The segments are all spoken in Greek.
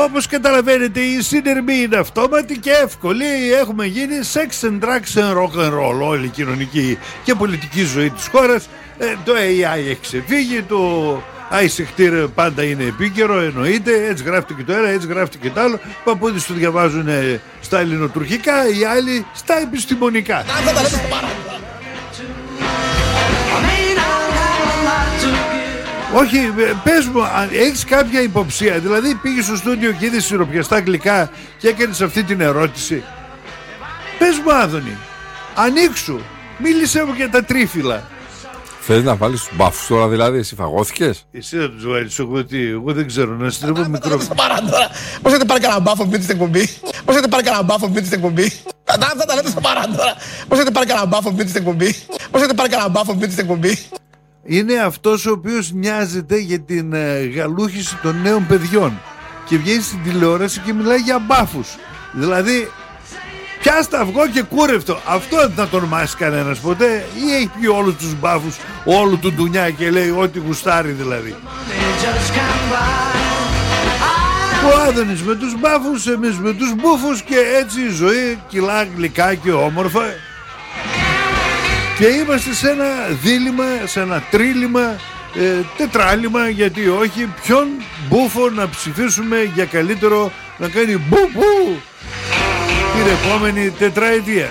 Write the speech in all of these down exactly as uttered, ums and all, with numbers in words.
Όπως καταλαβαίνετε, η συνειρμή είναι αυτόματη και εύκολη. Έχουμε γίνει sex and drugs and rock and roll όλη η κοινωνική και πολιτική ζωή της χώρας. ε, Το έι άι έχει ξεφύγει, το Άισιχτήρ πάντα είναι επίκαιρο, εννοείται. Έτσι γράφτηκε το ένα, έτσι γράφτηκε το άλλο. Οι παππούδες το διαβάζουν στα ελληνοτουρκικά, οι άλλοι στα επιστημονικά. Όχι, πες μου, έχεις κάποια υποψία? Δηλαδή πήγες στο στούντιο και είδες σιροπιαστά γλυκά και έκανες αυτή την ερώτηση? Πες μου, Άδωνη, ανοίξου, μίλησέ μου για τα τρίφυλλα. Θέλεις να βάλεις τους μπάφους τώρα δηλαδή, εσύ φαγώθηκες? Εσύ θα τους βάλεις, εγώ τι, εγώ δεν ξέρω, να στρέφω μικρό. Πώς έχετε πάρει κανένα μπάφο με την εκπομπή? Πώς έχετε πάρει κανένα μπάφο με την εκπομπή? Αυτά τα λέτε στο παρά τώρα. Πώς έχετε πάρει κανένα μπάφο με την εκπομπή? Πώς έχετε πάρει κανένα μπάφο με την εκπομπή? Είναι αυτός ο οποίος νοιάζεται για την ε, γαλούχηση των νέων παιδιών και βγαίνει στην τηλεόραση και μιλάει για μπάφους. Δηλαδή, πιάστα αυγό και κούρευτο. Αυτό δεν θα το ονομάσει κανένας ποτέ? Ή έχει πει όλους τους μπάφους, όλου του ντουνιά και λέει ό,τι γουστάρει δηλαδή? Ο Άδωνης με τους μπάφους, εμείς με τους μπούφους, και έτσι η ζωή κυλά γλυκά και όμορφα. Και είμαστε σε ένα δίλημμα, σε ένα τρίλημμα, ε, τετράλημμα, γιατί όχι, ποιον μπούφο να ψηφίσουμε για καλύτερο να κάνει μπου-μπου την επόμενη τετραετία.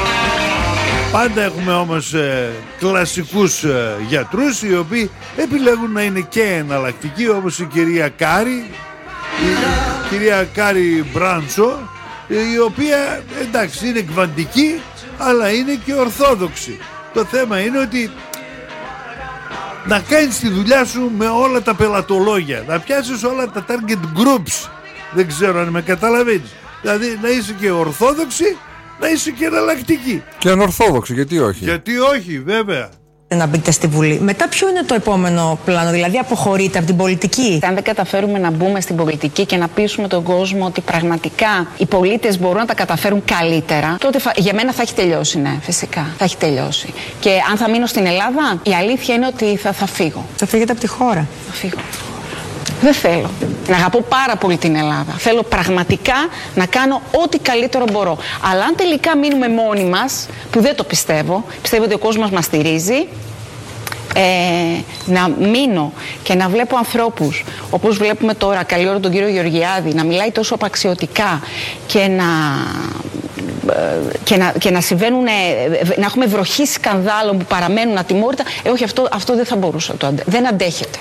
Πάντα έχουμε όμως ε, κλασικούς ε, γιατρούς, οι οποίοι επιλέγουν να είναι και εναλλακτικοί, όπως η κυρία Κάρη, η κυρία Κάρη Μπράντσο, η οποία εντάξει είναι κβαντική, αλλά είναι και ορθόδοξη. Το θέμα είναι ότι να κάνεις τη δουλειά σου με όλα τα πελατολόγια, να πιάσεις όλα τα target groups. Δεν ξέρω αν με καταλαβαίνεις. Δηλαδή να είσαι και ορθόδοξη, να είσαι και εναλλακτική. Και ανορθόδοξη, γιατί όχι? Γιατί όχι, βέβαια. Να μπείτε στη Βουλή. Μετά ποιο είναι το επόμενο πλάνο? Δηλαδή αποχωρείτε από την πολιτική? Αν δεν καταφέρουμε να μπούμε στην πολιτική και να πείσουμε τον κόσμο ότι πραγματικά οι πολίτες μπορούν να τα καταφέρουν καλύτερα, τότε για μένα θα έχει τελειώσει, ναι, φυσικά. Θα έχει τελειώσει. Και αν θα μείνω στην Ελλάδα, η αλήθεια είναι ότι θα, θα φύγω. Θα φύγετε από τη χώρα? Θα φύγω. Δεν θέλω. Να αγαπώ πάρα πολύ την Ελλάδα. Θέλω πραγματικά να κάνω ό,τι καλύτερο μπορώ. Αλλά αν τελικά μείνουμε μόνοι μας, που δεν το πιστεύω, πιστεύω ότι ο κόσμος μας στηρίζει, ε, να μείνω και να βλέπω ανθρώπους, όπως βλέπουμε τώρα, καλή ώρα τον κύριο Γεωργιάδη, να μιλάει τόσο απαξιωτικά και να... Και να, και να συμβαίνουν, να έχουμε βροχή σκανδάλων που παραμένουν ατιμόρυτα. Ε, όχι, αυτό, αυτό δεν θα μπορούσα, το, δεν αντέχεται.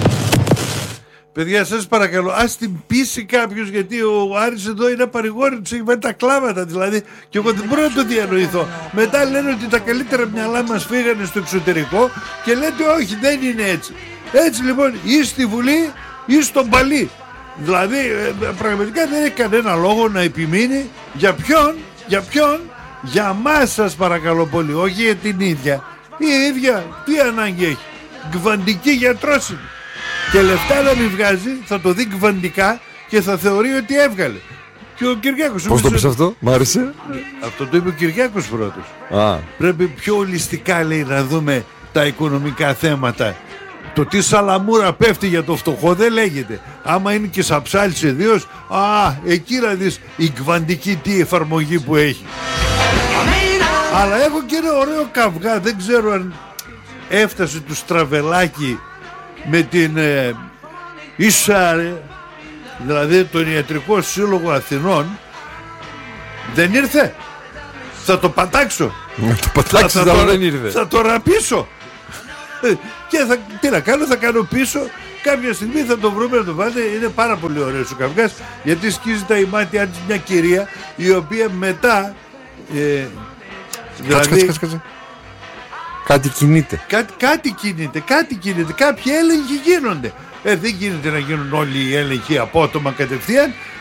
Παιδιά, σας παρακαλώ, ας την πείσει κάποιος, γιατί ο Άρης εδώ είναι παρηγόρη, τους έχει βάλει τα κλάματα δηλαδή, και εγώ δεν μπορώ να το διανοηθώ. Μετά λένε ότι τα καλύτερα μυαλά μας φύγανε στο εξωτερικό και λέτε όχι, δεν είναι έτσι. Έτσι λοιπόν, ή στη Βουλή ή στον Παλί. Δηλαδή, πραγματικά δεν έχει κανένα λόγο να επιμείνει. Για ποιον, για ποιον, για μας σας παρακαλώ πολύ, όχι για την ίδια. Η ίδια τι ανάγκη έχει? Γκβαντική γιατρός είναι. Και λεφτά να μην βγάζει, θα το δει κβαντικά και θα θεωρεί ότι έβγαλε. Και ο Κυριάκος. Πώς το πεις αυτό, μ' άρεσε. Αυτό το είπε ο Κυριάκος πρώτος. Α. Πρέπει πιο ολιστικά, λέει, να δούμε τα οικονομικά θέματα. Το τι σαλαμούρα πέφτει για το φτωχό δεν λέγεται. Άμα είναι και σαψάλης ιδίως, α, εκεί να δεις η κβαντική τι εφαρμογή που έχει. Αλλά έχω και ένα ωραίο καυγά, δεν ξέρω αν έφτασε του Στραβελάκη με την ε, Ίσαρε, δηλαδή τον Ιατρικό Σύλλογο Αθηνών. Δεν ήρθε. Θα το πατάξω. Να το πατάξεις, θα, θα, δεν ήρθε. Θα το ραπίσω. Και θα, τι να κάνω, θα κάνω πίσω. Κάποια στιγμή θα το βρούμε να το βάλετε. Είναι πάρα πολύ ωραίος ο καυγάς, γιατί σκίζει τα ημάτια της μια κυρία, η οποία μετά ε, δηλαδή, κάτσε, κάτσε, κάτσε. Κάτι κινείται. Κάτι, κάτι κινείται, κάτι κινείται. Κάποιοι έλεγχοι γίνονται. Ε, δεν γίνεται να γίνουν όλοι οι έλεγχοι απότομα κατευθείαν.